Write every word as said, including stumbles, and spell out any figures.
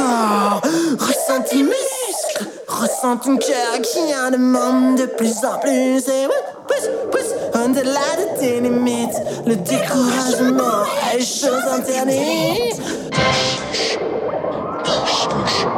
corps, ressens tes muscles, ressens ton cœur qui en demande de plus en plus. Et pousse, pousse, au-delà de tes limites, le découragement est chose interdite.